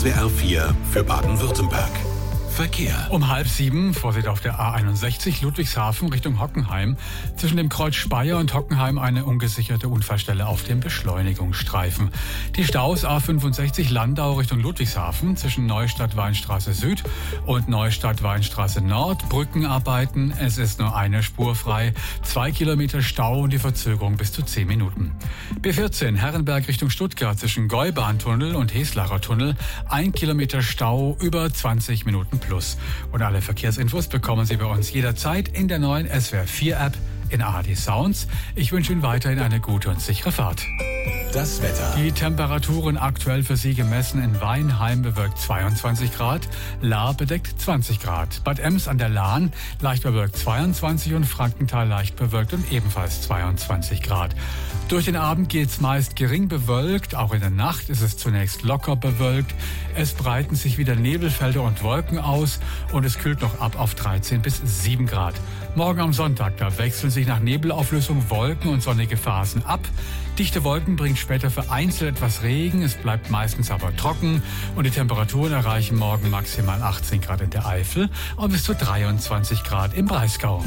SWR 4 für Baden-Württemberg. Verkehr. Um 6:30, Vorsicht auf der A61 Ludwigshafen Richtung Hockenheim. Zwischen dem Kreuz Speyer und Hockenheim eine ungesicherte Unfallstelle auf dem Beschleunigungsstreifen. Die Staus A65 Landau Richtung Ludwigshafen zwischen Neustadt-Weinstraße Süd und Neustadt-Weinstraße Nord. Brückenarbeiten. Es ist nur eine Spur frei. 2 Kilometer Stau und die Verzögerung bis zu 10 Minuten. B14 Herrenberg Richtung Stuttgart zwischen Gäubahntunnel und Heslacher Tunnel. 1 Kilometer Stau über 20 Minuten plus. Und alle Verkehrsinfos bekommen Sie bei uns jederzeit in der neuen SWR 4 App in ARD Sounds. Ich wünsche Ihnen weiterhin eine gute und sichere Fahrt. Das Wetter. Die Temperaturen aktuell für Sie gemessen: in Weinheim bewölkt 22 Grad, Lahr bedeckt 20 Grad, Bad Ems an der Lahn leicht bewölkt 22 und Frankenthal leicht bewölkt und ebenfalls 22 Grad. Durch den Abend geht's meist gering bewölkt, auch in der Nacht ist es zunächst locker bewölkt. Es breiten sich wieder Nebelfelder und Wolken aus und es kühlt noch ab auf 13 bis 7 Grad. Morgen am Sonntag, da wechseln sich nach Nebelauflösung Wolken und sonnige Phasen ab. Dichte Wolken bringen später vereinzelt etwas Regen, es bleibt meistens aber trocken und die Temperaturen erreichen morgen maximal 18 Grad in der Eifel und bis zu 23 Grad im Breisgau.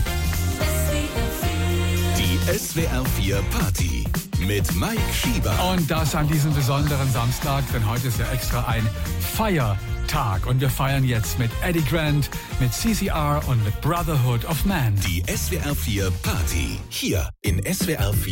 Die SWR 4 Party mit Mike Schieber. Und das an diesem besonderen Samstag, denn heute ist ja extra ein Feiertag. Und wir feiern jetzt mit Eddie Grant, mit CCR und mit Brotherhood of Man. Die SWR 4 Party hier in SWR 4.